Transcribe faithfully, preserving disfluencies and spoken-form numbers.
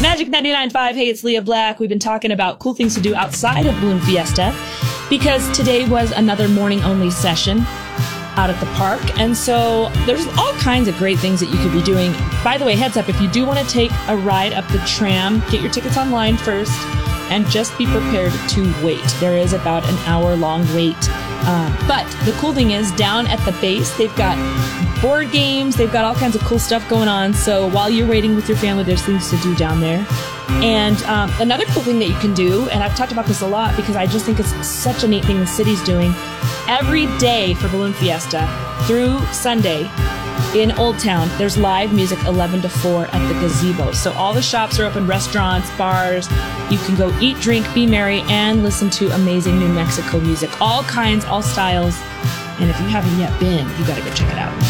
Magic ninety-nine point five, hey, it's Leah Black. We've been talking about cool things to do outside of Balloon Fiesta because today was another morning-only session out at the park. And so there's all kinds of great things that you could be doing. By the way, heads up, if you do want to take a ride up the tram, get your tickets online first and just be prepared to wait. There is about an hour-long wait. Um, but the cool thing is, down at the base, they've got board games, they've got all kinds of cool stuff going on. So while you're waiting with your family, there's things to do down there. And um, another cool thing that you can do, and I've talked about this a lot because I just think it's such a neat thing the city's doing, every day for Balloon Fiesta through Sunday in Old Town, there's live music eleven to four at the gazebo. So all the shops are open, restaurants, bars. You can go eat, drink, be merry, and listen to amazing New Mexico music. All kinds, all styles. And if you haven't yet been, you gotta go check it out.